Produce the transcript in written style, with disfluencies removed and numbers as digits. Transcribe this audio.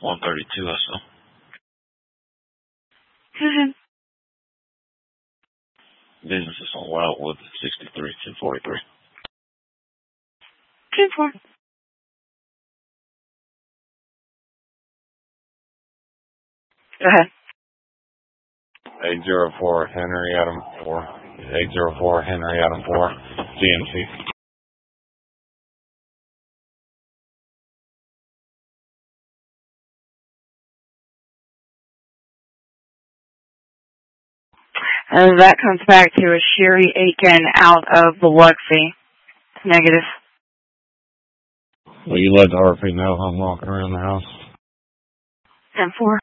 132, I saw. Business is on Wildwood, 63, 1043. 10-4. Go ahead. 804 Henry Adam 4. 804 Henry Adam 4. GMC. And that comes back to a Sherry Aiken out of Biloxi. Negative. Will you let the RP know I'm walking around the house? 10-4.